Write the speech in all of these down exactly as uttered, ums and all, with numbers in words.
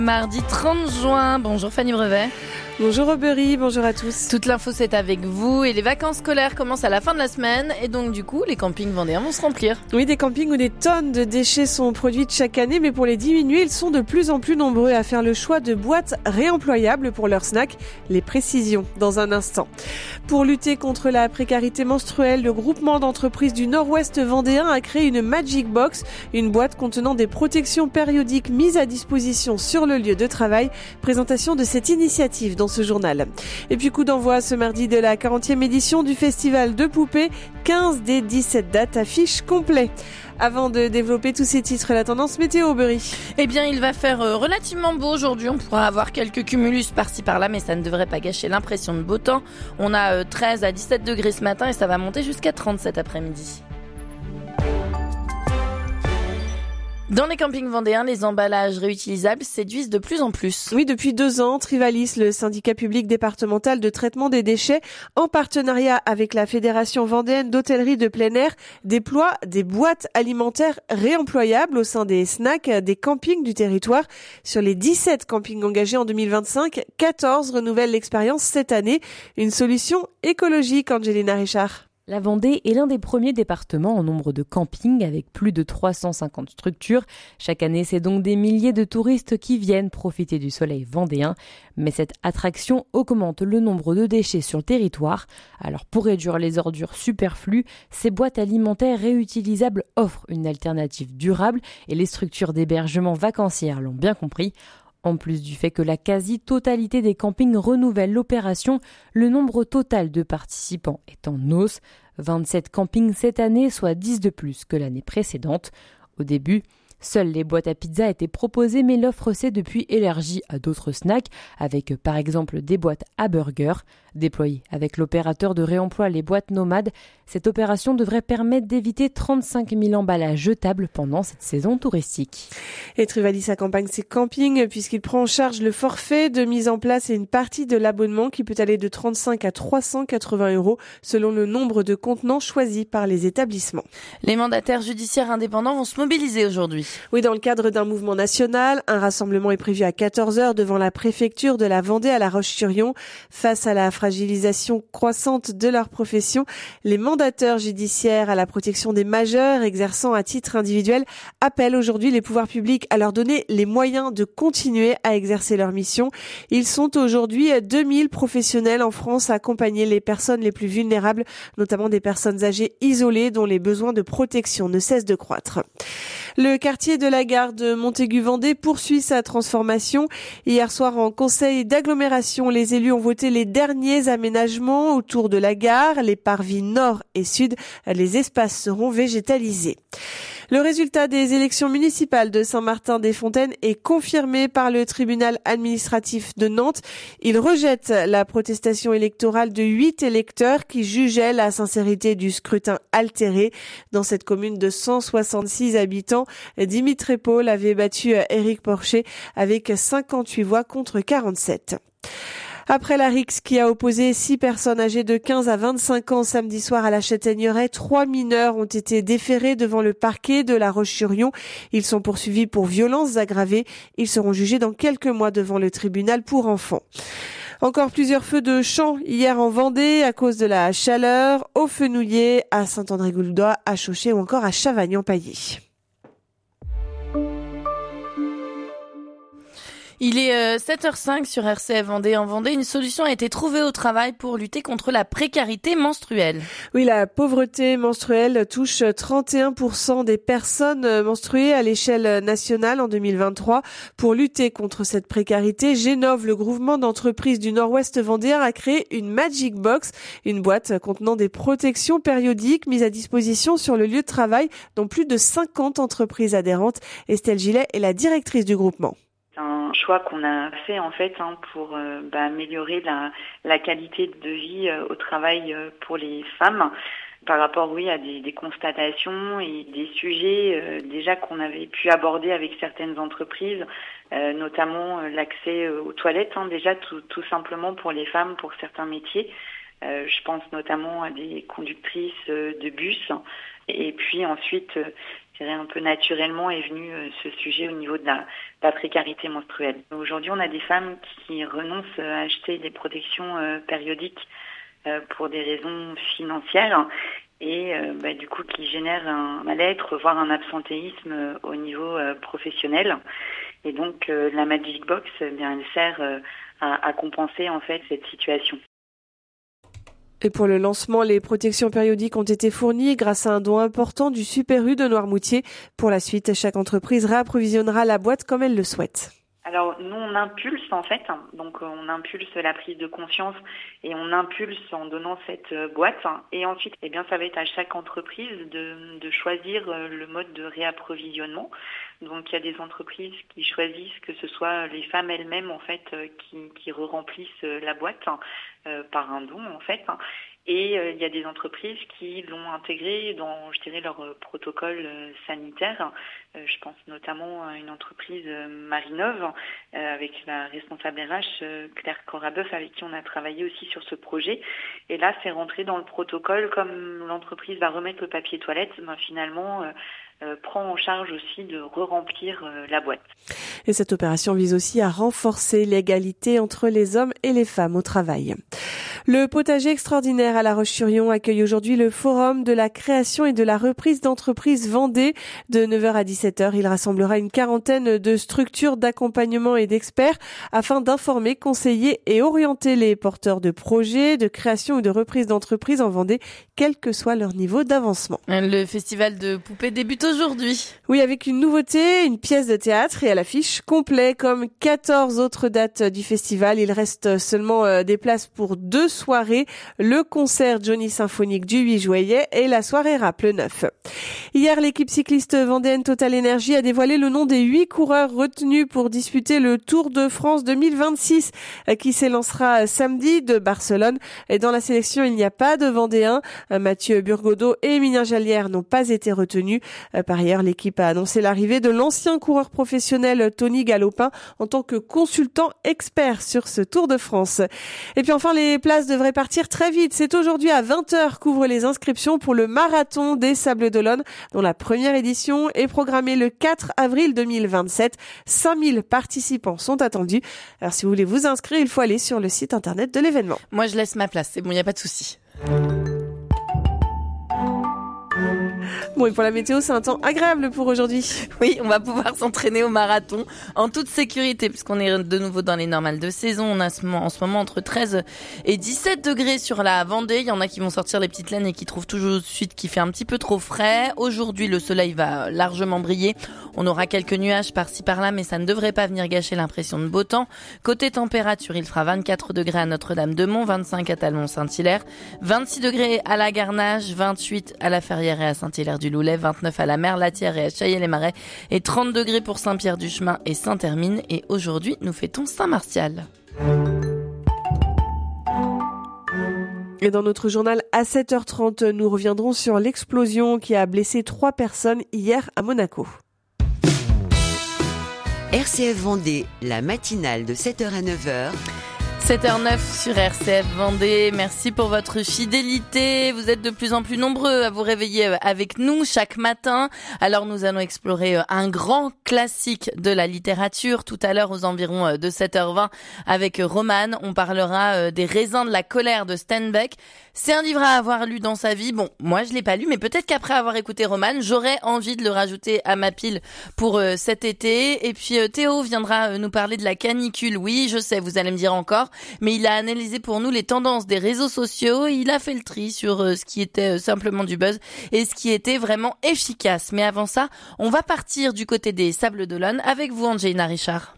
Mardi trente juin, bonjour Fanny Brevet. Bonjour Aubery, bonjour à tous. Toute l'info c'est avec vous et les vacances scolaires commencent à la fin de la semaine et donc du coup les campings vendéens vont se remplir. Oui, des campings où des tonnes de déchets sont produites chaque année, mais pour les diminuer, ils sont de plus en plus nombreux à faire le choix de boîtes réemployables pour leurs snacks. Les précisions dans un instant. Pour lutter contre la précarité menstruelle, le groupement d'entreprises du Nord-Ouest vendéen a créé une Magic Box, une boîte contenant des protections périodiques mises à disposition sur le lieu de travail. Présentation de cette initiative dans ce journal. Et puis coup d'envoi ce mardi de la quarantième édition du Festival de Poupées. quinze des dix-sept dates affichent complet. Avant de développer tous ces titres, la tendance météo, Aubery. Eh bien, il va faire relativement beau aujourd'hui. On pourra avoir quelques cumulus par-ci par-là, mais ça ne devrait pas gâcher l'impression de beau temps. On a treize à dix-sept degrés ce matin et ça va monter jusqu'à trente cet après-midi. Dans les campings vendéens, les emballages réutilisables séduisent de plus en plus. Oui, depuis deux ans, Trivalis, le syndicat public départemental de traitement des déchets, en partenariat avec la Fédération vendéenne d'hôtellerie de plein air, déploie des boîtes alimentaires réemployables au sein des snacks des campings du territoire. Sur les dix-sept campings engagés en deux mille vingt-cinq, quatorze renouvellent l'expérience cette année. Une solution écologique, Angelina Richard. La Vendée est l'un des premiers départements en nombre de campings avec plus de trois cent cinquante structures. Chaque année, c'est donc des milliers de touristes qui viennent profiter du soleil vendéen. Mais cette attraction augmente le nombre de déchets sur le territoire. Alors pour réduire les ordures superflues, ces boîtes alimentaires réutilisables offrent une alternative durable et les structures d'hébergement vacancières l'ont bien compris. En plus du fait que la quasi-totalité des campings renouvelle l'opération, le nombre total de participants est en hausse. vingt-sept campings cette année, soit dix de plus que l'année précédente. Au début, seules les boîtes à pizza étaient proposées, mais l'offre s'est depuis élargie à d'autres snacks, avec par exemple des boîtes à burgers. Déployée avec l'opérateur de réemploi Les Boîtes Nomades, cette opération devrait permettre d'éviter trente-cinq mille emballages jetables pendant cette saison touristique. Et Trivalis accompagne ses campings puisqu'il prend en charge le forfait de mise en place et une partie de l'abonnement qui peut aller de trente-cinq à trois cent quatre-vingts euros selon le nombre de contenants choisis par les établissements. Les mandataires judiciaires indépendants vont se mobiliser aujourd'hui. Oui, dans le cadre d'un mouvement national, un rassemblement est prévu à quatorze heures devant la préfecture de la Vendée à La Roche-sur-Yon. Face à la fragilisation croissante de leur profession, les mandateurs judiciaires à la protection des majeurs exerçant à titre individuel appellent aujourd'hui les pouvoirs publics à leur donner les moyens de continuer à exercer leur mission. Ils sont aujourd'hui deux mille professionnels en France à accompagner les personnes les plus vulnérables, notamment des personnes âgées isolées dont les besoins de protection ne cessent de croître. Le quartier de la gare de Montaigu-Vendée poursuit sa transformation. Hier soir, en conseil d'agglomération, les élus ont voté les derniers aménagements autour de la gare, les parvis nord et sud. Les espaces seront végétalisés. Le résultat des élections municipales de Saint-Martin-des-Fontaines est confirmé par le tribunal administratif de Nantes. Il rejette la protestation électorale de huit électeurs qui jugeaient la sincérité du scrutin altéré. Dans cette commune de cent soixante-six habitants, Dimitri Paul avait battu Éric Porcher avec cinquante-huit voix contre quarante-sept. Après la rixe qui a opposé six personnes âgées de quinze à vingt-cinq ans samedi soir à la Châtaigneraie, trois mineurs ont été déférés devant le parquet de La Roche-sur-Yon. Ils sont poursuivis pour violences aggravées. Ils seront jugés dans quelques mois devant le tribunal pour enfants. Encore plusieurs feux de champ hier en Vendée à cause de la chaleur, au Fenouillet, à Saint-André-Gouloudois, à Chauchet ou encore à Chavagnan-Pailly. Il est euh, sept heures cinq sur R C F Vendée. En Vendée, une solution a été trouvée au travail pour lutter contre la précarité menstruelle. Oui, la pauvreté menstruelle touche trente et un pour cent des personnes menstruées à l'échelle nationale en deux mille vingt-trois. Pour lutter contre cette précarité, Génov, le groupement d'entreprises du Nord-Ouest vendéen, a créé une Magic Box, une boîte contenant des protections périodiques mises à disposition sur le lieu de travail, dont plus de cinquante entreprises adhérentes. Estelle Gillet est la directrice du groupement. C'est un choix qu'on a fait en fait hein, pour euh, bah, améliorer la, la qualité de vie euh, au travail euh, pour les femmes par rapport oui à des, des constatations et des sujets euh, déjà qu'on avait pu aborder avec certaines entreprises, euh, notamment euh, l'accès aux toilettes hein, déjà tout, tout simplement pour les femmes pour certains métiers. Euh, je pense notamment à des conductrices euh, de bus. Et puis ensuite, euh, je dirais un peu naturellement est venu euh, ce sujet au niveau de la, de la précarité menstruelle. Aujourd'hui, on a des femmes qui renoncent à acheter des protections euh, périodiques euh, pour des raisons financières et euh, bah, du coup qui génèrent un mal-être, voire un absentéisme euh, au niveau euh, professionnel. Et donc euh, la Magic Box, eh bien, elle sert euh, à, à compenser en fait cette situation. Et pour le lancement, les protections périodiques ont été fournies grâce à un don important du Super U de Noirmoutier. Pour la suite, chaque entreprise réapprovisionnera la boîte comme elle le souhaite. Alors nous on impulse en fait, donc on impulse la prise de conscience et on impulse en donnant cette boîte et ensuite eh bien ça va être à chaque entreprise de, de choisir le mode de réapprovisionnement. Donc il y a des entreprises qui choisissent que ce soit les femmes elles-mêmes en fait qui, qui re-remplissent la boîte euh, par un don en fait. Et euh, il y a des entreprises qui l'ont intégré dans, je dirais, leur euh, protocole euh, sanitaire. Euh, je pense notamment à une entreprise euh, Marinov, euh, avec la responsable R H, euh, Claire Corabeuf, avec qui on a travaillé aussi sur ce projet. Et là, c'est rentré dans le protocole, comme l'entreprise va remettre le papier toilette, ben, finalement, euh, euh, prend en charge aussi de re-remplir euh, la boîte. Et cette opération vise aussi à renforcer l'égalité entre les hommes et les femmes au travail. Le potager extraordinaire à La Roche-sur-Yon accueille aujourd'hui le forum de la création et de la reprise d'entreprises Vendée de neuf heures à dix-sept heures. Il rassemblera une quarantaine de structures d'accompagnement et d'experts afin d'informer, conseiller et orienter les porteurs de projets, de création ou de reprise d'entreprises en Vendée, quel que soit leur niveau d'avancement. Le festival de poupées débute aujourd'hui. Oui, avec une nouveauté, une pièce de théâtre et à l'affiche complet comme quatorze autres dates du festival. Il reste seulement des places pour deux soirée, le concert Johnny Symphonique du huit juillet et la soirée rap le neuf. Hier, l'équipe cycliste vendéenne Total Energy a dévoilé le nom des huit coureurs retenus pour disputer le Tour de France deux mille vingt-six qui s'élancera samedi de Barcelone. Et dans la sélection, il n'y a pas de Vendéens. Mathieu Burgodeau et Émilien Jallière n'ont pas été retenus. Par ailleurs, l'équipe a annoncé l'arrivée de l'ancien coureur professionnel Tony Galopin en tant que consultant expert sur ce Tour de France. Et puis enfin, les places devrait partir très vite. C'est aujourd'hui à vingt heures qu'ouvrent les inscriptions pour le marathon des Sables d'Olonne, dont la première édition est programmée le quatre avril deux mille vingt-sept. cinq mille participants sont attendus. Alors si vous voulez vous inscrire, il faut aller sur le site internet de l'événement. Moi, je laisse ma place. C'est bon, il n'y a pas de souci. Bon, et pour la météo, c'est un temps agréable pour aujourd'hui. Oui, on va pouvoir s'entraîner au marathon en toute sécurité puisqu'on est de nouveau dans les normales de saison. On a en ce moment entre treize et dix-sept degrés sur la Vendée. Il y en a qui vont sortir les petites laines et qui trouvent toujours de suite qu'il fait un petit peu trop frais. Aujourd'hui, le soleil va largement briller. On aura quelques nuages par-ci par-là, mais ça ne devrait pas venir gâcher l'impression de beau temps. Côté température, il fera vingt-quatre degrés à Notre-Dame-de-Mont, vingt-cinq à Talmont-Saint-Hilaire, vingt-six degrés à la Garnache, vingt-huit à la Ferrière et à Saint-Hilaire-du-Loulet, vingt-neuf à la Merlatière et à Chaillay-les-Marais et trente degrés pour Saint-Pierre-du-Chemin et Saint-Hermine. Et aujourd'hui, nous fêtons Saint-Martial. Et dans notre journal à sept heures trente, nous reviendrons sur l'explosion qui a blessé trois personnes hier à Monaco. R C F Vendée, la matinale de sept heures à neuf heures. sept heures zéro neuf sur R C F Vendée. Merci pour votre fidélité. Vous êtes de plus en plus nombreux à vous réveiller avec nous chaque matin. Alors nous allons explorer un grand classique de la littérature tout à l'heure aux environs de sept heures vingt avec Romane. On parlera des raisins de la colère de Steinbeck. C'est un livre à avoir lu dans sa vie. Bon, moi je l'ai pas lu, mais peut-être qu'après avoir écouté Romane, j'aurais envie de le rajouter à ma pile pour euh, cet été. Et puis euh, Théo viendra euh, nous parler de la canicule. Oui, je sais, vous allez me dire encore, mais il a analysé pour nous les tendances des réseaux sociaux. Il a fait le tri sur euh, ce qui était euh, simplement du buzz et ce qui était vraiment efficace. Mais avant ça, on va partir du côté des Sables d'Olonne avec vous, Angelina Richard.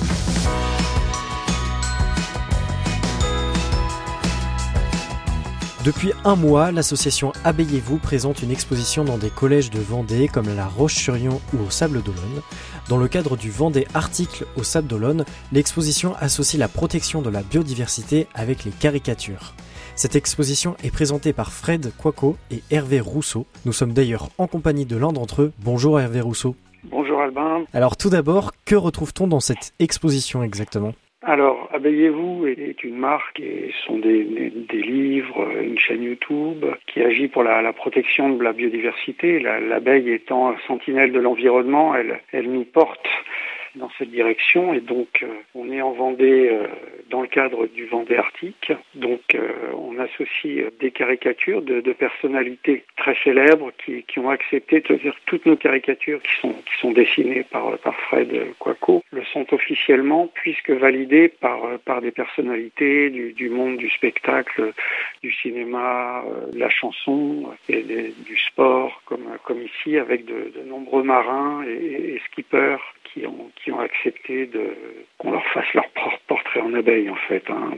Depuis un mois, l'association Abeillez-vous présente une exposition dans des collèges de Vendée comme La Roche-sur-Yon ou au Sables d'Olonne. Dans le cadre du Vendée Article au Sables d'Olonne, l'exposition associe la protection de la biodiversité avec les caricatures. Cette exposition est présentée par Fred Quaco et Hervé Rousseau. Nous sommes d'ailleurs en compagnie de l'un d'entre eux. Bonjour Hervé Rousseau. Bonjour Albin. Alors tout d'abord, que retrouve-t-on dans cette exposition exactement ? Alors, Abeillez-vous est une marque et ce sont des, des, des livres, une chaîne YouTube qui agit pour la, la protection de la biodiversité. La, l'abeille étant sentinelle de l'environnement, elle, elle nous porte dans cette direction et donc euh, on est en Vendée euh, dans le cadre du Vendée Arctique. Donc euh, on associe des caricatures de, de personnalités très célèbres qui, qui ont accepté de dire toutes nos caricatures qui sont qui sont dessinées par par Fred Quaco le sont officiellement puisque validées par par des personnalités du, du monde du spectacle, du cinéma, de la chanson et des, du sport comme comme ici avec de, de nombreux marins et, et skippers qui ont qui ont accepté de qu'on leur fasse leur propre portrait en abeille en fait. Hein.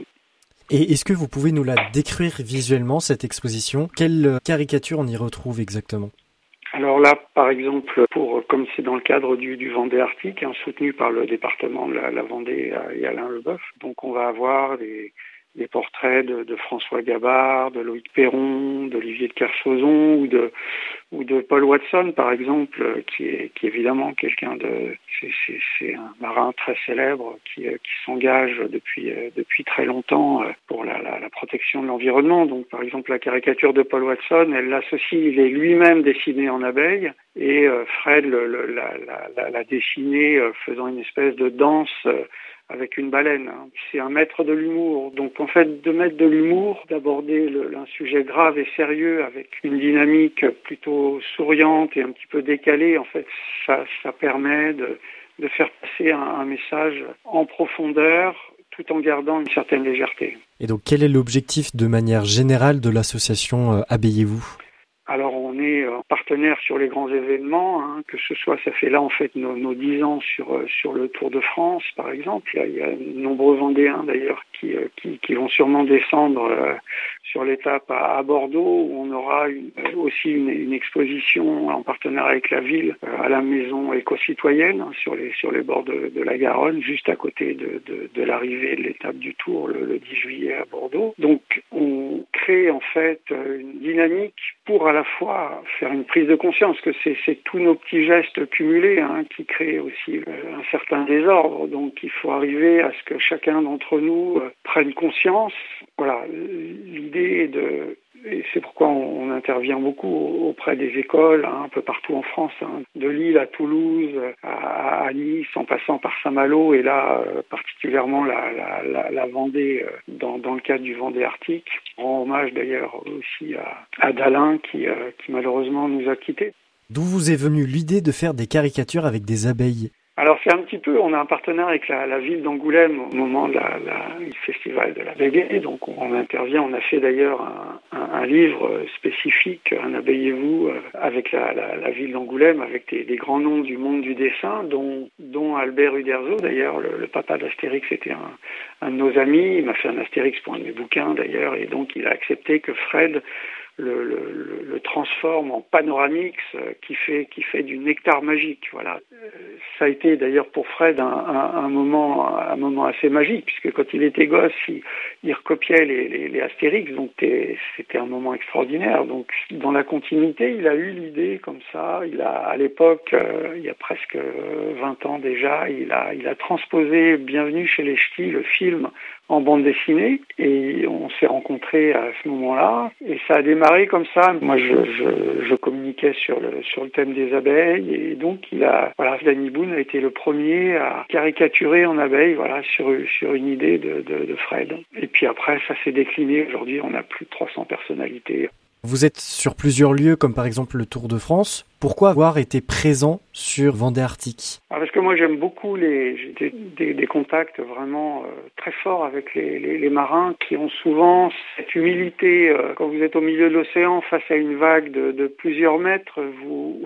Et est-ce que vous pouvez nous la décrire visuellement cette exposition ? Quelle caricature on y retrouve exactement ? Alors là, par exemple, pour comme c'est dans le cadre du, du Vendée Arctique, hein, soutenu par le département de la, la Vendée et Alain Leboeuf, donc on va avoir des des portraits de, de François Gabard, de Loïc Perron, d'Olivier de Kersauzon ou de ou de Paul Watson par exemple, qui est qui est évidemment quelqu'un de c'est, c'est, c'est un marin très célèbre qui qui s'engage depuis depuis très longtemps pour la, la, la protection de l'environnement. Donc par exemple la caricature de Paul Watson, elle l'associe, il est lui-même dessiné en abeille et Fred le, le, la, la, la dessiné faisant une espèce de danse avec une baleine. C'est un maître de l'humour. Donc en fait, de mettre de l'humour, d'aborder le, un sujet grave et sérieux avec une dynamique plutôt souriante et un petit peu décalée, en fait, ça, ça permet de, de faire passer un, un message en profondeur tout en gardant une certaine légèreté. Et donc quel est l'objectif de manière générale de l'association euh, Abeillez-vous ? Alors on est partenaire sur les grands événements, hein, que ce soit, ça fait là en fait nos, nos dix ans sur sur le Tour de France par exemple. Il y a, il y a de nombreux Vendéens d'ailleurs qui, qui qui vont sûrement descendre euh, sur l'étape à, à Bordeaux où on aura une, aussi une, une exposition en partenariat avec la ville euh, à la maison éco-citoyenne hein, sur les sur les bords de, de la Garonne, juste à côté de de, de l'arrivée de l'étape du Tour le, le dix juillet à Bordeaux. Donc on crée en fait une dynamique pour à la fois faire une prise de conscience que c'est, c'est tous nos petits gestes cumulés hein, qui créent aussi euh, un certain désordre. Donc il faut arriver à ce que chacun d'entre nous euh, prenne conscience. Voilà, l'idée est de... Et c'est pourquoi on, on intervient beaucoup auprès des écoles, hein, un peu partout en France, hein, de Lille à Toulouse, à, à Nice, en passant par Saint-Malo, et là euh, particulièrement la, la, la, la Vendée, euh, dans, dans le cadre du Vendée Arctique. On rend hommage d'ailleurs aussi à, à Dalin qui, euh, qui malheureusement nous a quittés. D'où vous est venue l'idée de faire des caricatures avec des abeilles ? Alors c'est un petit peu, on a un partenaire avec la, la ville d'Angoulême au moment de la, la, du festival de l'abeille, donc on, on intervient, on a fait d'ailleurs un, un, un livre spécifique, un Abeillez-vous, avec la, la, la ville d'Angoulême, avec des, des grands noms du monde du dessin, dont, dont Albert Uderzo, d'ailleurs le, le papa d'Astérix était un, un de nos amis, il m'a fait un Astérix pour un de mes bouquins d'ailleurs, et donc il a accepté que Fred Le, le, le transforme en panoramix qui fait qui fait du nectar magique. Voilà. Ça a été d'ailleurs pour Fred un, un, un moment un moment assez magique puisque quand il était gosse, il, il recopiait les, les, les Astérix, donc c'était un moment extraordinaire. Donc dans la continuité, il a eu l'idée comme ça. Il a à l'époque, euh, il y a presque vingt ans déjà, il a il a transposé Bienvenue chez les Ch'tis, le film, en bande dessinée, et on s'est rencontrés à ce moment-là, et ça a démarré comme ça. Moi, je, je, je communiquais sur le sur le thème des abeilles, et donc il a, voilà, Danny Boone a été le premier à caricaturer en abeille, voilà, sur sur une idée de, de, de Fred. Et puis après, ça s'est décliné. Aujourd'hui, on a plus de trois cents personnalités. Vous êtes sur plusieurs lieux, comme par exemple le Tour de France. Pourquoi avoir été présent sur Vendée Arctique ? Ah, parce que moi j'aime beaucoup les j'ai des, des, des contacts vraiment euh, très forts avec les, les, les marins qui ont souvent cette humilité. Euh, quand vous êtes au milieu de l'océan face à une vague de, de plusieurs mètres, vous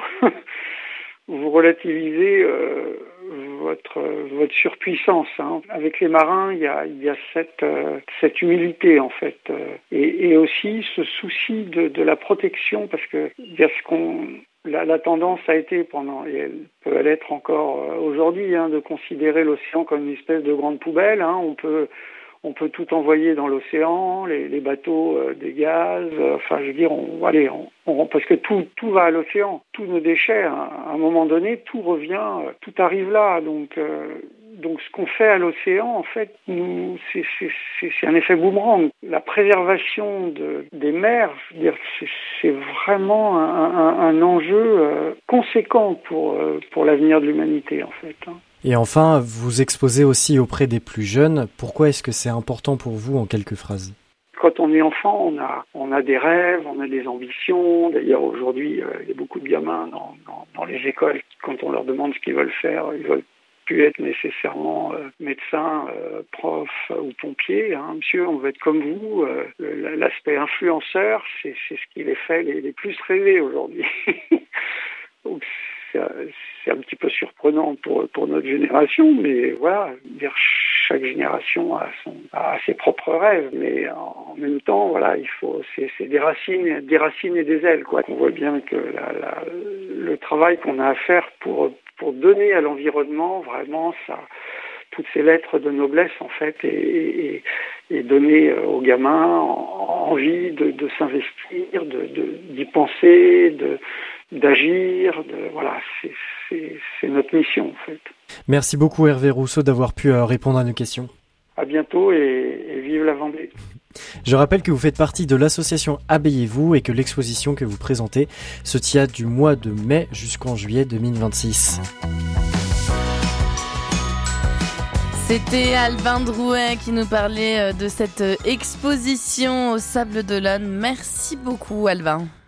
vous relativisez euh, votre votre surpuissance. Hein. Avec les marins, il y a il y a cette euh, cette humilité en fait, euh, et, et aussi ce souci de, de la protection, parce que il y a ce qu'on La, la tendance a été pendant, et elle peut l'être encore aujourd'hui, hein, de considérer l'océan comme une espèce de grande poubelle. Hein. On peut, on peut tout envoyer dans l'océan, les, les bateaux, euh, des gaz. Euh, enfin, je veux dire, on, allez, on, on, parce que tout, tout va à l'océan. Tous nos déchets, hein, à un moment donné, tout revient, euh, tout arrive là. Donc, euh, donc ce qu'on fait à l'océan, en fait, nous, c'est, c'est, c'est, c'est un effet boomerang. La préservation de, des mers, je veux dire, c'est, c'est vraiment un, un, un enjeu euh, conséquent pour, euh, pour l'avenir de l'humanité, en fait. Hein. Et enfin, vous exposez aussi auprès des plus jeunes. Pourquoi est-ce que c'est important pour vous, en quelques phrases ? Quand on est enfant, on a, on a des rêves, on a des ambitions. D'ailleurs, aujourd'hui, euh, il y a beaucoup de gamins dans, dans, dans les écoles, quand on leur demande ce qu'ils veulent faire, ils veulent plus être nécessairement euh, médecin, euh, prof ou pompier. Hein. Monsieur, on veut être comme vous. Euh, l'aspect influenceur, c'est, c'est ce qui les fait les, les plus rêver aujourd'hui. Donc, c'est, c'est un petit peu surprenant pour, pour notre génération, mais voilà, dire chaque génération a, son, a ses propres rêves, mais en même temps, voilà, il faut, c'est, c'est des racines, des racines et des ailes, quoi. On voit bien que la, la, le travail qu'on a à faire pour pour donner à l'environnement vraiment ça, toutes ces lettres de noblesse en fait, et, et, et donner aux gamins envie de, de s'investir, de, de, d'y penser, de, d'agir. De, voilà, c'est, c'est, c'est notre mission en fait. Merci beaucoup Hervé Rousseau d'avoir pu euh, répondre à nos questions. À bientôt et, et vive la Vendée. Je rappelle que vous faites partie de l'association Abeyez-vous et que l'exposition que vous présentez se tient du mois de mai jusqu'en juillet deux mille vingt-six. C'était Albin Drouet qui nous parlait de cette exposition au Sable d'Olonne. Merci beaucoup Albin.